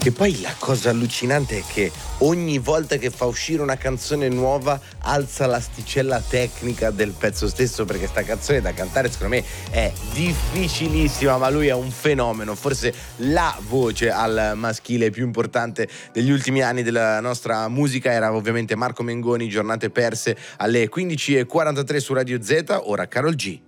Che poi la cosa allucinante è che ogni volta che fa uscire una canzone nuova alza l'asticella tecnica del pezzo stesso, perché sta canzone da cantare secondo me è difficilissima, ma lui è un fenomeno, forse la voce al maschile più importante degli ultimi anni della nostra musica. Era ovviamente Marco Mengoni, Giornate perse alle 15:43 su Radio Z. Ora Karol G.